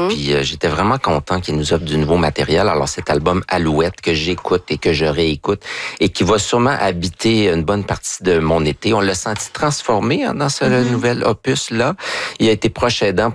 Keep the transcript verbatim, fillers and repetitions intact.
Mm-hmm. Puis euh, j'étais vraiment content qu'il nous offre du nouveau matériel. Alors cet album Alouette que j'écoute et que je réécoute et qui va sûrement habiter une bonne partie de mon été. On l'a senti transformé hein, dans ce mm-hmm. nouvel opus-là. Il a été proche aidant